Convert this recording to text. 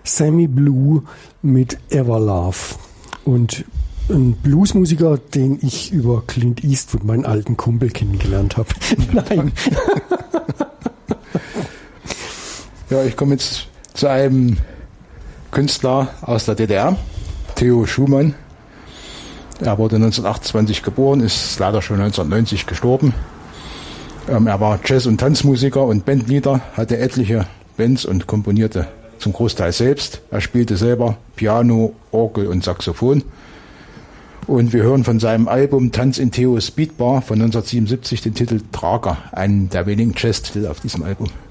Sammy Blue mit Everlove. Und ein Bluesmusiker, den ich über Clint Eastwood, meinen alten Kumpel, kennengelernt habe. Nein. Ja, ich komme jetzt zu einem Künstler aus der DDR, Theo Schumann. Er wurde 1928 geboren, ist leider schon 1990 gestorben. Er war Jazz- und Tanzmusiker und Bandleader, hatte etliche Bands und komponierte zum Großteil selbst. Er spielte selber Piano, Orgel und Saxophon. Und wir hören von seinem Album Tanz in Theos Beatbar von 1977 den Titel Trager, einen der wenigen Jazz-Titel auf diesem Album.